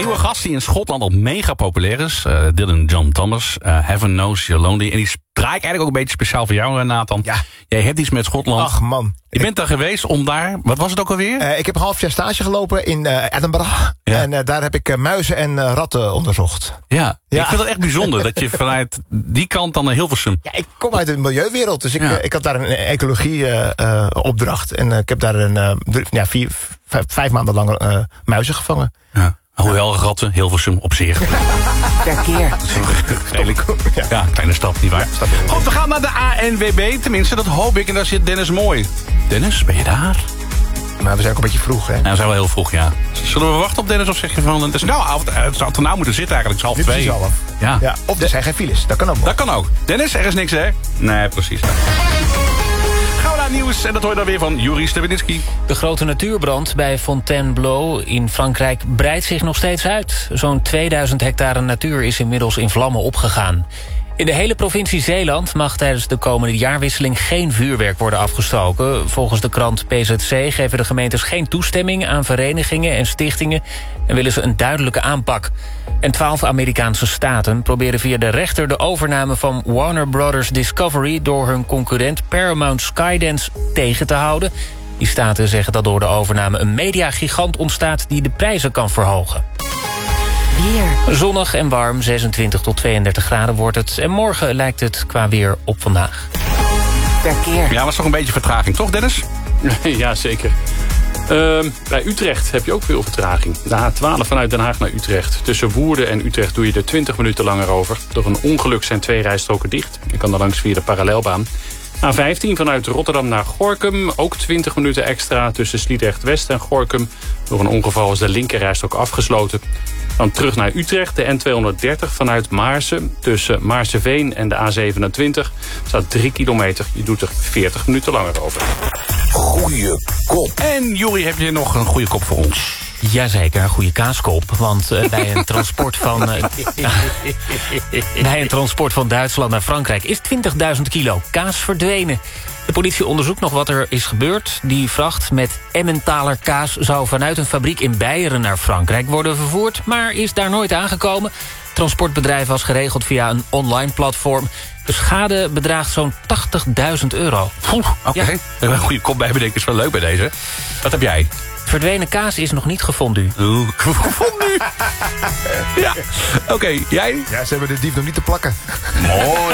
nieuwe gast die in Schotland al mega populair is. Dylan John Thomas. Heaven Knows You're Lonely. En die draai ik eigenlijk ook een beetje speciaal voor jou, Nathan. Ja. Jij hebt iets met Schotland. Ach man. Je bent daar geweest om daar... Wat was het ook alweer? Ik heb een half jaar stage gelopen in Edinburgh. Ja. En daar heb ik muizen en ratten onderzocht. Ja. Ik vind het echt bijzonder dat je vanuit die kant dan naar Hilversum... Ja, ik kom uit de milieuwereld, dus ik had daar een ecologie opdracht. En ik heb daar 5 maanden lang muizen gevangen. Ja. Hoewel ratten, Hilversum op zich. Verkeer. Redelijk. Ja, kleine stap, nietwaar? Goed, we gaan naar de ANWB. Tenminste, dat hoop ik. En daar zit Dennis Mooi. Dennis, ben je daar? Maar we zijn ook een beetje vroeg, hè? Nou, we zijn wel heel vroeg, ja. Zullen we wachten op Dennis of zeg je van... Het zou er nou moeten zitten eigenlijk. Het is 1:30. Dit is half. Ja. Of er zijn geen files. Dat kan ook. Dat kan ook. Dennis, er is niks, hè? Nee, precies. Gaan we naar het nieuws en dat hoor je dan weer van Juri Stebinitsky. De grote natuurbrand bij Fontainebleau in Frankrijk breidt zich nog steeds uit. Zo'n 2000 hectare natuur is inmiddels in vlammen opgegaan. In de hele provincie Zeeland mag tijdens de komende jaarwisseling geen vuurwerk worden afgestoken. Volgens de krant PZC geven de gemeentes geen toestemming aan verenigingen en stichtingen en willen ze een duidelijke aanpak. En 12 Amerikaanse staten proberen via de rechter de overname van Warner Brothers Discovery door hun concurrent Paramount Skydance tegen te houden. Die staten zeggen dat door de overname een mediagigant ontstaat die de prijzen kan verhogen. Weer. Zonnig en warm, 26 tot 32 graden wordt het. En morgen lijkt het qua weer op vandaag. Verkeer. Ja, was toch een beetje vertraging, toch Dennis? Ja, zeker. Bij Utrecht heb je ook veel vertraging. De A12 vanuit Den Haag naar Utrecht. Tussen Woerden en Utrecht doe je er 20 minuten langer over. Door een ongeluk zijn 2 rijstroken dicht. Je kan er langs via de parallelbaan. A15 vanuit Rotterdam naar Gorinchem. Ook 20 minuten extra tussen Sliedrecht-West en Gorinchem. Door een ongeval is de linkerrijstrook afgesloten. Dan terug naar Utrecht, de N230 vanuit Maarsen. Tussen Maarseveen en de A27 staat 3 kilometer. Je doet er 40 minuten langer over. Goeie kop. En Juri, heb je nog een goede kop voor ons? Jazeker, een goede kaaskop. Want bij een transport van bij een transport van Duitsland naar Frankrijk is 20.000 kilo kaas verdwenen. De politie onderzoekt nog wat er is gebeurd. Die vracht met Emmentaler kaas zou vanuit een fabriek in Beieren naar Frankrijk worden vervoerd, maar is daar nooit aangekomen. Het transportbedrijf was geregeld via een online platform. De schade bedraagt zo'n €80.000. Oké. Een goede kop bij bedenken is wel leuk bij deze. Wat heb jij? Verdwenen kaas is nog niet gevonden. Gevonden? Ja. Oké, jij? Ja, ze hebben de dief nog niet te plakken. Mooi.